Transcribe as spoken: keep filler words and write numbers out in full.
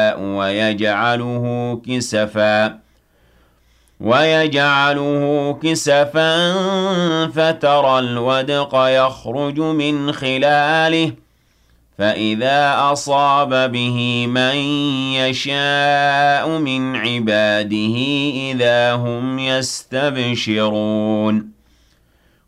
يشاء ويجعله كسفا ويجعله كسفا فترى الودق يخرج من خلاله فإذا أصاب به من يشاء من عباده إذا هم يستبشرون